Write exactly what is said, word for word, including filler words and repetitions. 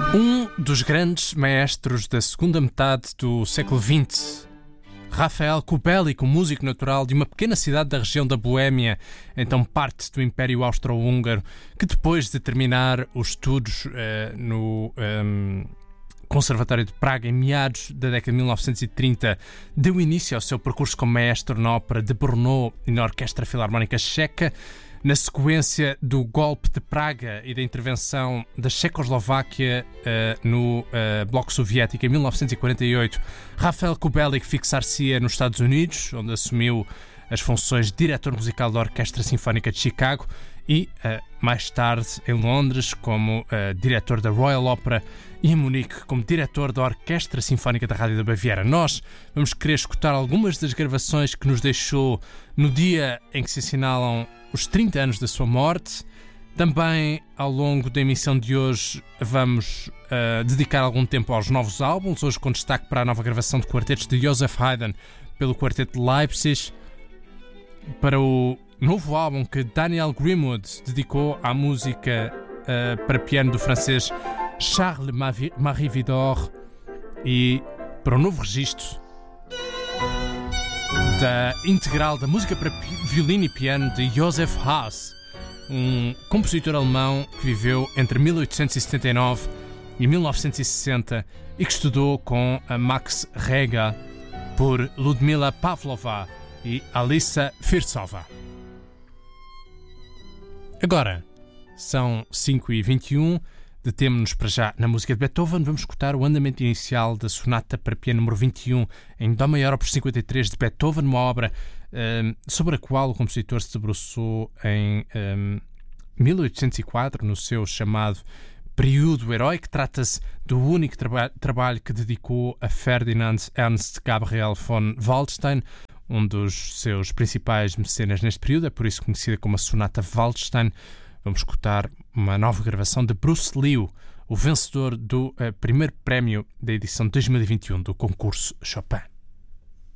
Um dos grandes maestros da segunda metade do século vinte, Rafael Kubelik, um músico natural de uma pequena cidade da região da Boémia, então parte do Império Austro-Húngaro, que depois de terminar os estudos uh, no um, Conservatório de Praga em meados da década de mil novecentos e trinta, deu início ao seu percurso como maestro na ópera de Brno e na Orquestra Filarmónica Checa. Na sequência do golpe de Praga e da intervenção da Checoslováquia uh, no uh, Bloco Soviético em mil novecentos e quarenta e oito, Rafael Kubelik fixar-se-ia nos Estados Unidos, onde assumiu as funções de diretor musical da Orquestra Sinfónica de Chicago e, uh, mais tarde, em Londres, como uh, diretor da Royal Opera e em Munique, como diretor da Orquestra Sinfónica da Rádio da Baviera. Nós vamos querer escutar algumas das gravações que nos deixou no dia em que se assinalam os trinta anos da sua morte. Também, ao longo da emissão de hoje, vamos uh, dedicar algum tempo aos novos álbuns, hoje com destaque para a nova gravação de quartetos de Joseph Haydn pelo Quarteto de Leipzig, para o novo álbum que Daniel Grimwood dedicou à música uh, para piano do francês Charles Marie Widor, e para o novo registro da integral da música para violino e piano de Joseph Haas, um compositor alemão que viveu entre mil oitocentos e setenta e nove e mil novecentos e sessenta e que estudou com a Max Reger por Ludmila Pavlova e Alisa Firsova. Agora, são cinco e vinte e um, detemo-nos para já na música de Beethoven. Vamos escutar o andamento inicial da Sonata para Piano número vinte e um em Dó maior opus cinquenta e três de Beethoven, uma obra um, sobre a qual o compositor se debruçou em um, mil oitocentos e quatro, no seu chamado período heróico. Trata-se do único traba- trabalho que dedicou a Ferdinand Ernst Gabriel von Waldstein, um dos seus principais mecenas neste período, é por isso conhecida como a Sonata Waldstein. Vamos escutar uma nova gravação de Bruce Liu, o vencedor do uh, primeiro prémio da edição de dois mil e vinte e um do concurso Chopin.